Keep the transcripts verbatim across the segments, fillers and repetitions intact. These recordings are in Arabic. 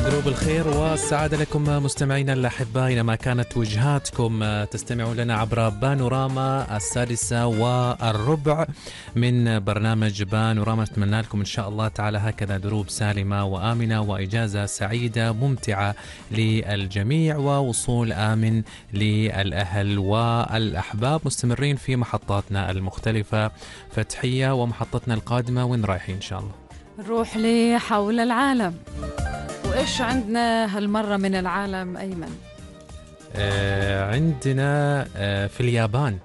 دروب الخير والسعادة لكم مستمعينا الأحباء أينما كانت وجهاتكم. تستمعون لنا عبر بانوراما السادسة والربع من برنامج بانوراما. نتمنى لكم إن شاء الله تعالى هكذا دروب سالمة وآمنة وإجازة سعيدة ممتعة للجميع ووصول آمن للأهل والأحباب. مستمرين في محطاتنا المختلفة فتحية ومحطتنا القادمة وين رايحين إن شاء الله؟ نروح لحول العالم. وإيش عندنا هالمرة من العالم أيمن؟ آه عندنا آه في اليابان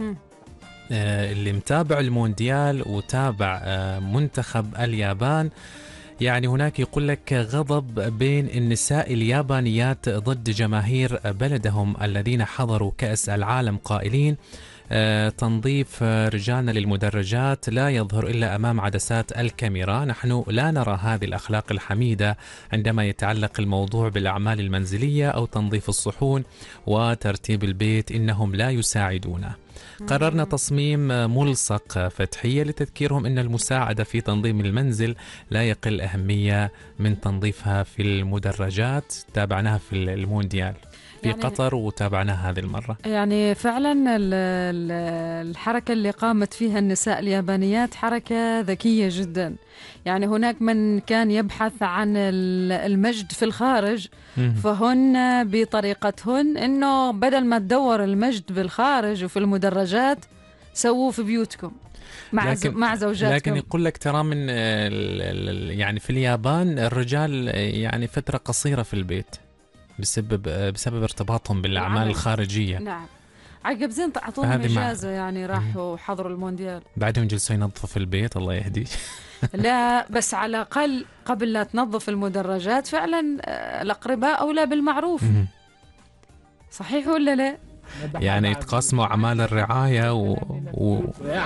آه اللي متابع المونديال وتابع آه منتخب اليابان، يعني هناك يقول لك غضب بين النساء اليابانيات ضد جماهير بلدهم الذين حضروا كأس العالم، قائلين آه تنظيف رجالنا للمدرجات لا يظهر إلا أمام عدسات الكاميرا. نحن لا نرى هذه الأخلاق الحميدة عندما يتعلق الموضوع بالأعمال المنزلية أو تنظيف الصحون وترتيب البيت، إنهم لا يساعدونا. قررنا تصميم ملصق فتحية لتذكيرهم أن المساعدة في تنظيم المنزل لا يقل أهمية من تنظيفها في المدرجات. تابعناها في المونديال في يعني قطر وتابعناها هذه المرة. يعني فعلا الحركة اللي قامت فيها النساء اليابانيات حركة ذكية جدا. يعني هناك من كان يبحث عن المجد في الخارج، فهن بطريقتهن انه بدل ما تدور المجد بالخارج وفي المدرجات سووه في بيوتكم مع لكن مع زوجاتكم. لكن يقول لك ترى من يعني في اليابان الرجال يعني فترة قصيرة في البيت بسبب بسبب ارتباطهم بالأعمال العمل. الخارجية. نعم عقب زين تعطوهم إجازة، يعني راحوا حضروا المونديال بعدهم جلسوا ينظفوا في البيت. الله يهدي. لا بس على الأقل قبل لا تنظف المدرجات فعلا الأقرباء أولى بالمعروف. صحيح ولا لا؟ يعني يتقاسموا أعمال الرعاية و... و...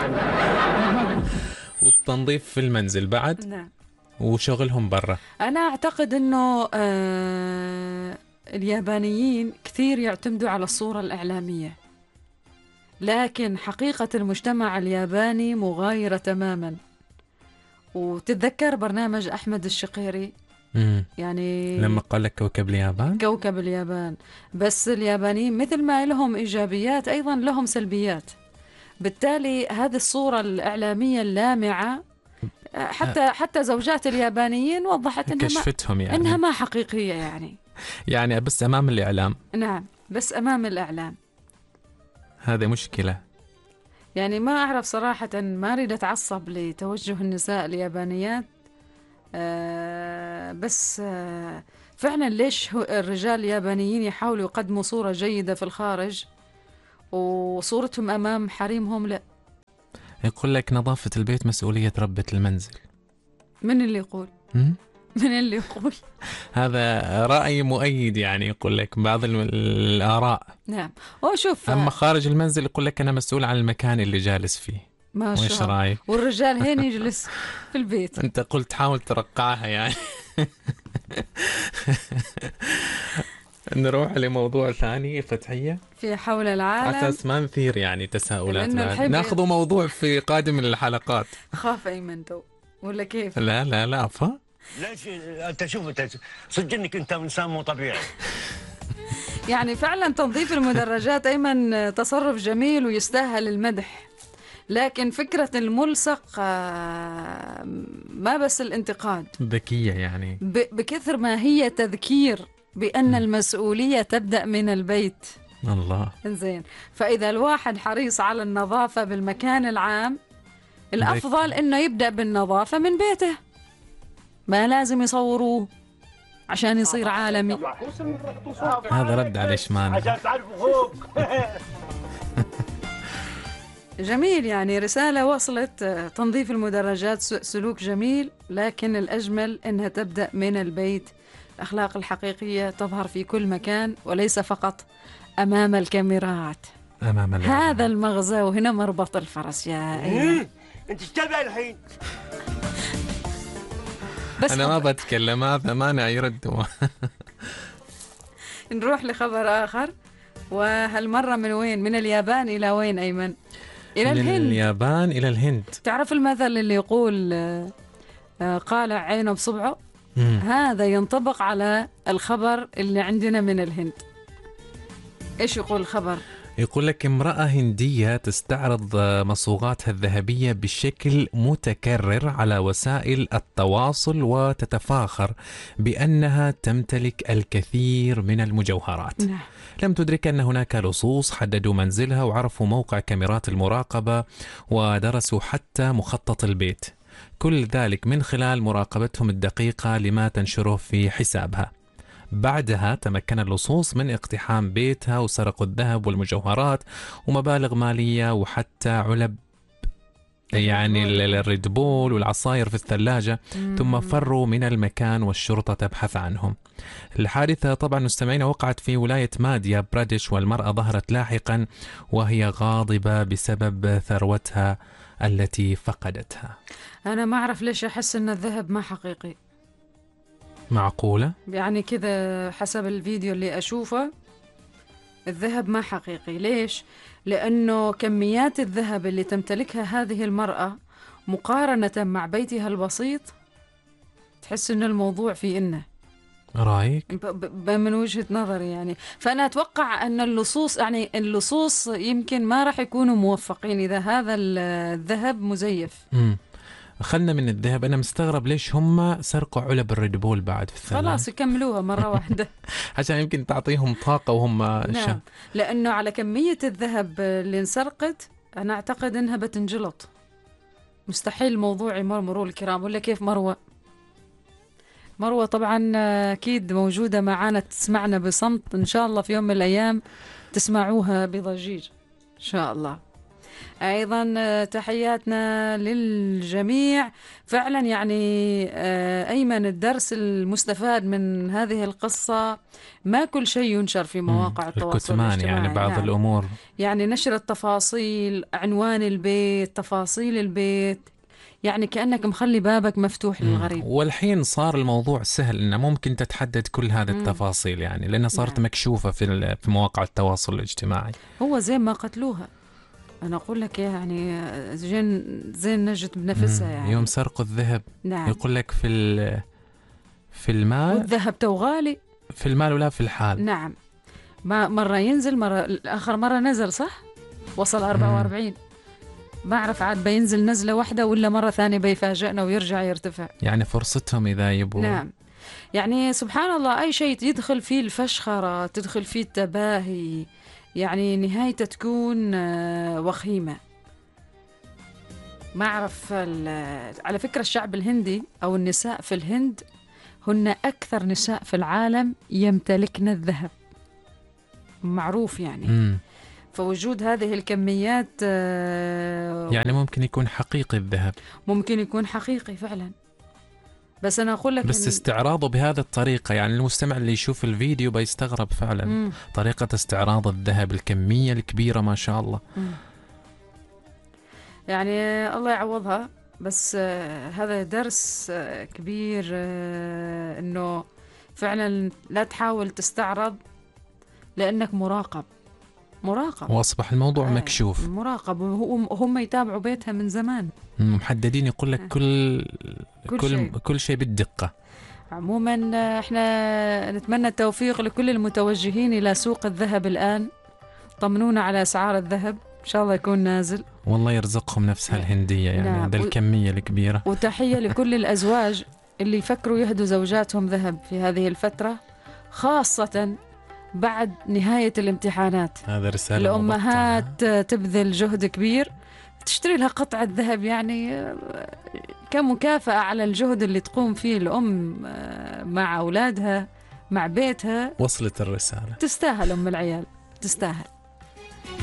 والتنظيف في المنزل بعد. نعم. وشغلهم برا. أنا أعتقد أنه آه اليابانيين كثير يعتمدوا على الصورة الإعلامية، لكن حقيقة المجتمع الياباني مغايرة تماما. وتتذكر برنامج أحمد الشقيري مم. يعني لما قال لك كوكب اليابان كوكب اليابان، بس اليابانيين مثل ما لهم إيجابيات أيضا لهم سلبيات. بالتالي هذه الصورة الإعلامية اللامعة حتى حتى زوجات اليابانيين وضحت إنها كشفتهم ما يعني إنها ما حقيقية يعني يعني بس أمام الإعلام. نعم بس أمام الإعلام. هذا مشكلة. يعني ما أعرف صراحة، ما أريد أتعصب لتوجه النساء اليابانيات، آه بس آه فعلا ليش الرجال اليابانيين يحاولوا يقدموا صورة جيدة في الخارج وصورتهم أمام حريمهم لا؟ يقول لك نظافة البيت مسؤولية ربة المنزل. من اللي يقول؟ م? من اللي يقول؟ هذا رأي مؤيد، يعني يقول لك بعض الآراء. نعم. وشوف أما خارج المنزل يقول لك أنا مسؤول عن المكان اللي جالس فيه. ما شاء الله. والرجال هين يجلس في البيت. أنت قلت حاول ترقعها يعني. نروح لموضوع ثاني فتحية في حول العالم، أساس ما نثير يعني تساؤلات. ناخذ موضوع في قادم الحلقات. خاف أيمن تو ولا كيف؟ لا لا لا أفا ليش انت شوف انت صدق انك انت انسان مو طبيعي. يعني فعلا تنظيف المدرجات ايمن تصرف جميل ويستاهل المدح، لكن فكرة الملصق ما بس الانتقاد، ذكية يعني بكثر ما هي تذكير بأن المسؤولية تبدأ من البيت. الله. إنزين، فإذا الواحد حريص على النظافة بالمكان العام الأفضل إنه يبدأ بالنظافة من بيته، ما لازم يصوروه عشان يصير عالمي. هذا رد على إشمعنى عشان تعرفوا فوق. جميل، يعني رسالة وصلت. تنظيف المدرجات سلوك جميل، لكن الأجمل إنها تبدأ من البيت. الأخلاق الحقيقية تظهر في كل مكان وليس فقط أمام الكاميرات. أمام هذا المغزى، وهنا مربط الفرس يا أيمن. أنت تتابع الحين. بس أنا ما بتكلم، هذا مانع يرد. نروح لخبر آخر، وهالمرة من وين؟ من اليابان إلى وين أيمن؟ إلى من الهند. اليابان إلى الهند. تعرف المثل اللي يقول قالع عينه بصبعه؟ مم. هذا ينطبق على الخبر اللي عندنا من الهند. إيش يقول الخبر؟ يقول لك امرأة هندية تستعرض مصوغاتها الذهبية بشكل متكرر على وسائل التواصل وتتفاخر بأنها تمتلك الكثير من المجوهرات. نعم. لم تدرك أن هناك لصوص حددوا منزلها وعرفوا موقع كاميرات المراقبة ودرسوا حتى مخطط البيت، كل ذلك من خلال مراقبتهم الدقيقة لما تنشره في حسابها. بعدها تمكن اللصوص من اقتحام بيتها وسرقوا الذهب والمجوهرات ومبالغ مالية وحتى علب يعني الريد بول والعصاير في الثلاجة، ثم فروا من المكان والشرطة تبحث عنهم. الحادثة طبعا مستمعين وقعت في ولاية ماديا براديش، والمرأة ظهرت لاحقا وهي غاضبة بسبب ثروتها التي فقدتها. أنا ما أعرف ليش أحس أن الذهب ما حقيقي. معقولة؟ يعني كذا حسب الفيديو اللي أشوفه الذهب ما حقيقي. ليش؟ لأنه كميات الذهب اللي تمتلكها هذه المرأة مقارنة مع بيتها البسيط تحس أن الموضوع في إنه رأيك؟ من وجهة نظري يعني. فأنا أتوقع أن اللصوص يعني اللصوص يمكن ما راح يكونوا موفقين إذا هذا الذهب مزيف. امم خلنا من الذهب. أنا مستغرب ليش هم سرقوا علب الريدبول بعد في الثلاجة. خلاص يكملوها مرة واحدة عشان يمكن تعطيهم طاقة وهم نعم. شا... لأنه على كمية الذهب اللي انسرقت أنا أعتقد أنها بتنجلط. مستحيل الموضوع يمر مرور الكرام. ولا كيف مروة؟ مروة طبعا أكيد موجودة معانا تسمعنا بصمت، إن شاء الله في يوم من الأيام تسمعوها بضجيج إن شاء الله. أيضا تحياتنا للجميع. فعلا يعني أيمن الدرس المستفاد من هذه القصة ما كل شيء ينشر في مواقع التواصل الاجتماعي، يعني بعض نعم. الأمور يعني نشر التفاصيل، عنوان البيت، تفاصيل البيت، يعني كأنك مخلي بابك مفتوح للغريب. والحين صار الموضوع سهل إنه ممكن تتحدد كل هذه التفاصيل يعني لأنها صارت نعم. مكشوفة في في مواقع التواصل الاجتماعي. هو زي ما قتلوها. أنا أقول لك يعني زين زين نجت بنفسها يعني. يوم سرقوا الذهب نعم. يقول لك في في المال، والذهب تو غالي في المال ولا في الحال. نعم. ما مرة ينزل، مرة آخر مرة نزل صح وصل أربعة وأربعين. ما أعرف عاد بينزل نزلة واحدة ولا مرة ثانية بيفاجئنا ويرجع يرتفع. يعني فرصتهم إذا يبغوا. نعم. يعني سبحان الله أي شيء يدخل فيه الفشخرة، تدخل فيه التباهي، يعني نهايته تكون وخيمة. ما أعرف. على فكرة الشعب الهندي أو النساء في الهند هن أكثر نساء في العالم يمتلكن الذهب، معروف يعني. مم. فوجود هذه الكميات يعني ممكن يكون حقيقي الذهب، ممكن يكون حقيقي فعلا. بس أنا أقول لك بس استعراضه بهذه الطريقة، يعني المستمع اللي يشوف الفيديو بيستغرب فعلا. مم. طريقة استعراض الذهب، الكمية الكبيرة ما شاء الله. مم. يعني الله يعوضها. بس آه هذا درس آه كبير، آه إنه فعلا لا تحاول تستعرض لأنك مراقب. مراقب واصبح الموضوع آه مكشوف، مراقب. وهم يتابعوا بيتها من زمان، محددين يقول لك كل كل, كل شيء. كل شيء بالدقة. عموما احنا نتمنى التوفيق لكل المتوجهين إلى سوق الذهب الآن. طمنونا على أسعار الذهب، إن شاء الله يكون نازل. والله يرزقهم نفسها الهندية يعني نعم. ذا الكمية الكبيرة. وتحية لكل الأزواج اللي يفكروا يهدوا زوجاتهم ذهب في هذه الفترة، خاصة بعد نهاية الامتحانات. هذا رسالة. الأمهات تبذل جهد كبير تشتري لها قطعة ذهب يعني كمكافأة على الجهد اللي تقوم فيه الأم مع أولادها مع بيتها. وصلت الرسالة. تستاهل أم العيال، تستاهل.